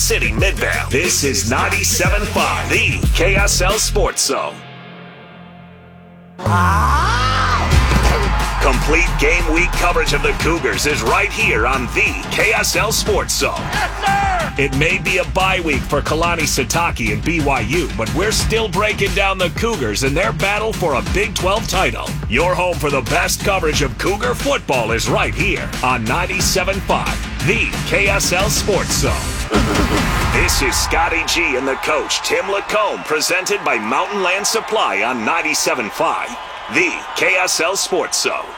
City, Midvale. This is 97.5, the KSL Sports Zone. Complete game week coverage of the Cougars is right here on the KSL Sports Zone. Yes, sir! It may be a bye week for Kalani Sitake and BYU, but we're still breaking down the Cougars in their battle for a Big 12 title. Your home for the best coverage of Cougar football is right here on 97.5, the KSL Sports Zone. This is Scotty G and the coach, Tim Lacombe, presented by Mountain Land Supply on 97.5, the KSL Sports Zone.